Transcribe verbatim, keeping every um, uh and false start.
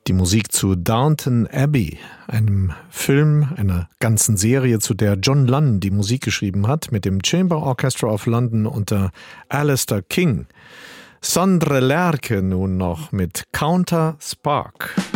Die Musik zu Downton Abbey, einem Film, einer ganzen Serie, zu der John Lunn die Musik geschrieben hat, mit dem Chamber Orchestra of London unter Alistair King. Sondre Lerche nun noch mit Counter Spark.